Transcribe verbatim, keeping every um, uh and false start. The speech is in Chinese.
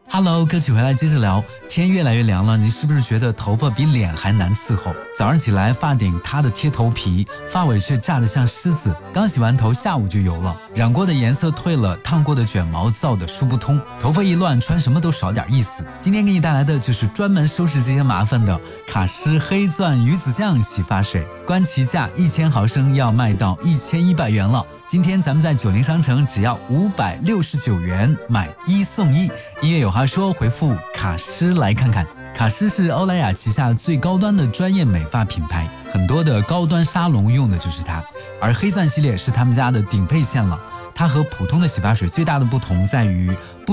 Hello， 歌曲回来接着聊。天越来越凉了，你是不是觉得头发比脸还难伺候？早上起来发顶塌的贴头皮，发尾却炸得像狮子，刚洗完头下午就油了，染过的颜色褪了，烫过的卷毛燥得梳不通，头发一乱穿什么都少点意思。今天给你带来的就是专门收拾这些麻烦的卡诗黑钻鱼子酱洗发水，官旗价一千毫升要卖到一千一百元了。今天咱们在九零商城只要五百六十九元买一送一。音乐有话说，回复卡诗来看看。卡诗是欧莱雅旗下最高端的专业美发品牌，很多的高端沙龙用的就是它，而黑钻系列是他们家的顶配线了。它和普通的洗发水最大的不同在于不